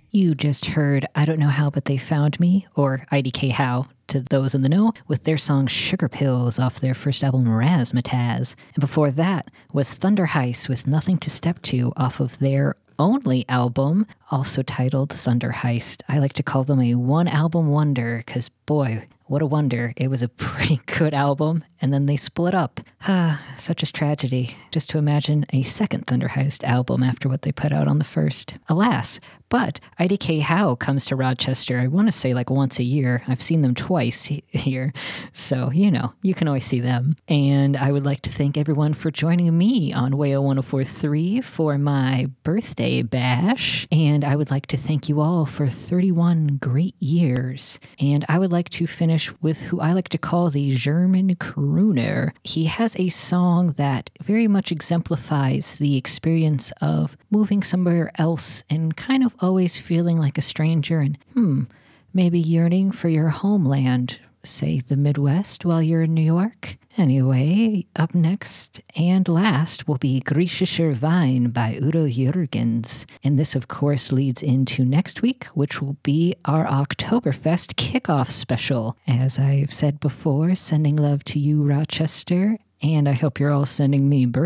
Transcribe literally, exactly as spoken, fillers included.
You just heard I Don't Know How But They Found Me, or I D K How, to those in the know, with their song Sugar Pills off their first album Razzmatazz. And before that was Thunder Heist with Nothing to Step To off of their only album, also titled Thunder Heist. I like to call them a one-album wonder, because boy, what a wonder. It was a pretty good album, and then they split up. Ah, such a tragedy, just to imagine a second Thunder Heist album after what they put out on the first. Alas, but I D K How comes to Rochester, I want to say like once a year. I've seen them twice he- here, so, you know, you can always see them. And I would like to thank everyone for joining me on W A O one oh four point three for my birthday bash. And I would like to thank you all for thirty-one great years. And I would like to finish with who I like to call the German crooner. He has a song that very much exemplifies the experience of moving somewhere else and kind of always feeling like a stranger and, hmm, maybe yearning for your homeland, say the Midwest, while you're in New York. Anyway, up next and last will be Griechischer Wein by Udo Jürgens. And this, of course, leads into next week, which will be our Oktoberfest kickoff special. As I've said before, sending love to you, Rochester, and I hope you're all sending me birthday